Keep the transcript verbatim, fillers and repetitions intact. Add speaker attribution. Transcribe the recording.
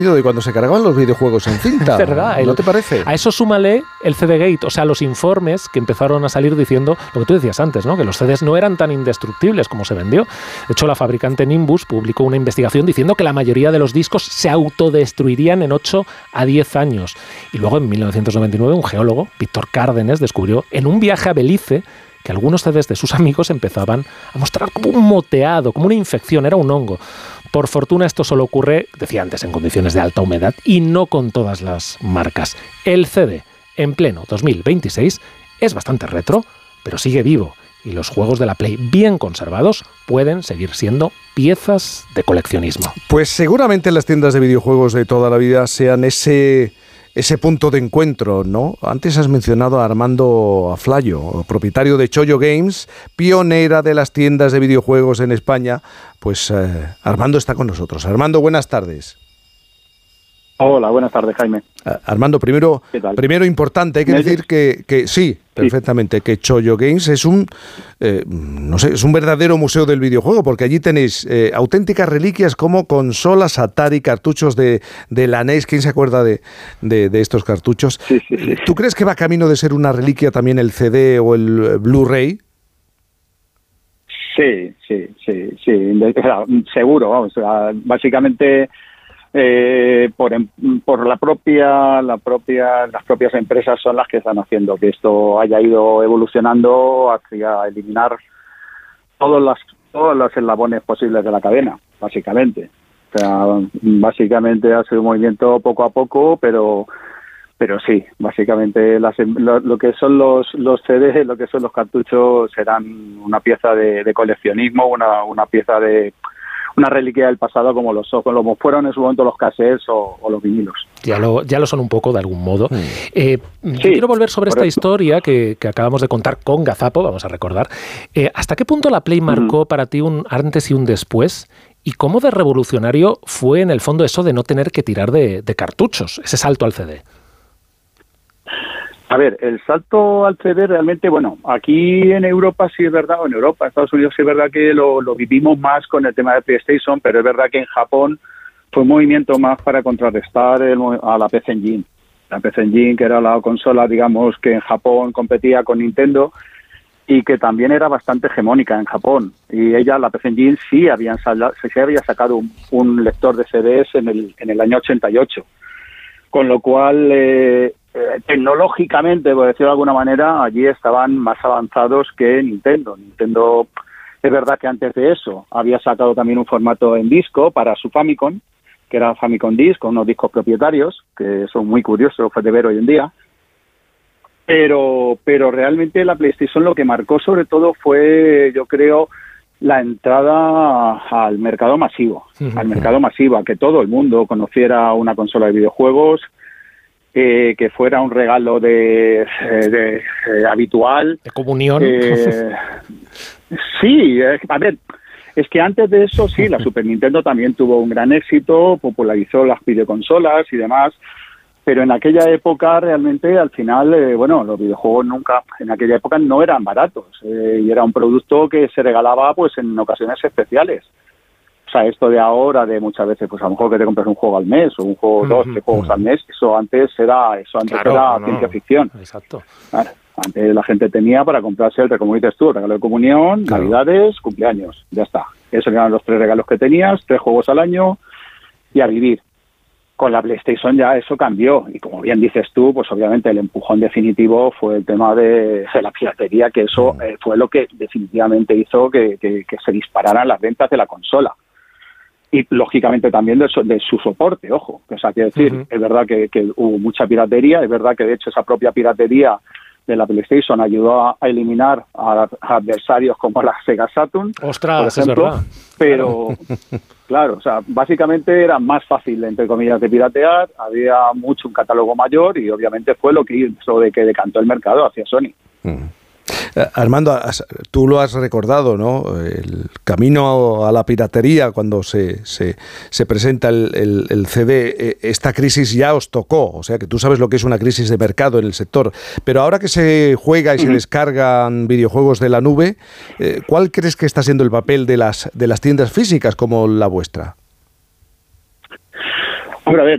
Speaker 1: de cuando se cargaban los videojuegos en cinta.
Speaker 2: Es verdad.
Speaker 1: ¿No
Speaker 2: el,
Speaker 1: te parece?
Speaker 2: A eso súmale el C D Gate, o sea, los informes que empezaron a salir diciendo lo que tú decías antes, ¿no? Que los C Ds no eran tan indestructibles como se vendió. De hecho, la fabricante Nimbus publicó una investigación diciendo que la mayoría de los discos se autodestruirían en ocho a diez años. Y luego, en mil novecientos noventa y nueve, un geólogo, Víctor Cárdenas, descubrió en un viaje a Belice que algunos C Ds de sus amigos empezaban a mostrar como un moteado, como una infección, era un hongo. Por fortuna esto solo ocurre, decía antes, en condiciones de alta humedad y no con todas las marcas. El C D, en pleno dos mil veintiséis, es bastante retro, pero sigue vivo. Y los juegos de la Play bien conservados pueden seguir siendo piezas de coleccionismo.
Speaker 1: Pues seguramente las tiendas de videojuegos de toda la vida sean ese... ese punto de encuentro, ¿no? Antes has mencionado a Armando Aflayo, propietario de Chollo Games, pionera de las tiendas de videojuegos en España. Pues eh, Armando está con nosotros. Armando, buenas tardes.
Speaker 3: Hola, buenas tardes, Jaime.
Speaker 1: Uh, Armando, primero, primero importante, hay que decir que, que sí, perfectamente, sí. que Chollo Games es un, eh, no sé, es un verdadero museo del videojuego, porque allí tenéis eh, auténticas reliquias como consolas Atari, cartuchos de, de la N E S. ¿Quién se acuerda de, de, de estos cartuchos?
Speaker 3: Sí, sí, sí.
Speaker 1: ¿Tú crees que va camino de ser una reliquia también el C D o el Blu-ray?
Speaker 3: Sí, sí, sí, sí, seguro, vamos, básicamente... Eh, por, por la propia, la propia, las propias empresas son las que están haciendo que esto haya ido evolucionando hacia eliminar todos los, todos los eslabones posibles de la cadena, básicamente. O sea, básicamente ha sido un movimiento poco a poco, pero pero sí, básicamente las, lo, lo que son los, los C D, lo que son los cartuchos serán una pieza de, de coleccionismo, una, una pieza de... una reliquia del pasado como los como fueron en su momento los cassettes o, o los vinilos.
Speaker 2: Ya lo, ya lo son un poco, de algún modo. Mm. Eh,
Speaker 3: sí,
Speaker 2: yo quiero volver sobre esta
Speaker 3: correcto.
Speaker 2: historia que, que acabamos de contar con Gazapo, vamos a recordar. Eh, ¿Hasta qué punto la Play marcó mm. para ti un antes y un después? ¿Y cómo de revolucionario fue en el fondo eso de no tener que tirar de, de cartuchos, ese salto al C D?
Speaker 3: A ver, el salto al C D realmente, bueno, aquí en Europa sí es verdad, o en Europa, en Estados Unidos sí es verdad que lo, lo vivimos más con el tema de PlayStation, pero es verdad que en Japón fue un movimiento más para contrarrestar el, a la P C Engine. La P C Engine, que era la consola, digamos, que en Japón competía con Nintendo y que también era bastante hegemónica en Japón. Y ella, la P C Engine, sí, habían sal, sí había sacado un, un lector de C Ds en el, en el año ochenta y ocho. Con lo cual... Eh, Eh, tecnológicamente, por decirlo de alguna manera, allí estaban más avanzados que Nintendo. Nintendo, es verdad que antes de eso había sacado también un formato en disco para su Famicom, que era Famicom Disc, con unos discos propietarios, que son muy curiosos de ver hoy en día. Pero, pero realmente la PlayStation lo que marcó sobre todo fue, yo creo, la entrada al mercado masivo, uh-huh. al mercado masivo, a que todo el mundo conociera una consola de videojuegos, Eh, que fuera un regalo de, de, de eh, habitual.
Speaker 2: De comunión.
Speaker 3: Eh, sí, eh, a ver, es que antes de eso sí, la Super Nintendo también tuvo un gran éxito, popularizó las videoconsolas y demás, pero en aquella época realmente al final, eh, bueno, los videojuegos nunca, en aquella época no eran baratos, eh, y era un producto que se regalaba pues en ocasiones especiales. O sea, esto de ahora, de muchas veces, pues a lo mejor que te compras un juego al mes o un juego, dos, tres juegos al mes, eso antes era eso antes
Speaker 2: claro,
Speaker 3: era
Speaker 2: no,
Speaker 3: ciencia ficción.
Speaker 2: Exacto.
Speaker 3: Claro, antes la gente tenía para comprarse, el, como dices tú, el regalo de comunión, claro. Navidades, cumpleaños, ya está. Esos eran los tres regalos que tenías, tres juegos al año y a vivir. Con la PlayStation ya eso cambió y como bien dices tú, pues obviamente el empujón definitivo fue el tema de, de la piratería, que eso eh, fue lo que definitivamente hizo que, que, que se dispararan las ventas de la consola. Y, lógicamente, también de su, de su soporte, ojo. O sea, quiero decir, uh-huh. es verdad que, que hubo mucha piratería, es verdad que, de hecho, esa propia piratería de la PlayStation ayudó a, a eliminar a, a adversarios como la Sega Saturn,
Speaker 2: Ostras,
Speaker 3: por ejemplo,
Speaker 2: es verdad.
Speaker 3: Pero, claro, o sea, básicamente era más fácil, entre comillas, de piratear, había mucho un catálogo mayor y, obviamente, fue lo que hizo de que decantó el mercado hacia Sony.
Speaker 1: Uh-huh. Armando, tú lo has recordado, ¿no? El camino a la piratería cuando se, se, se presenta el, el, el C D, esta crisis ya os tocó, o sea que tú sabes lo que es una crisis de mercado en el sector, pero ahora que se juega y se descargan videojuegos de la nube, ¿cuál crees que está siendo el papel de las, de las tiendas físicas como la vuestra?
Speaker 3: Hombre, a ver,